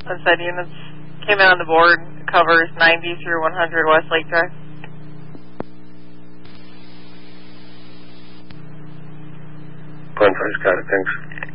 Inside units came in on the board, covers 90 through 100 West Lake Drive. Point 5's got it, thanks.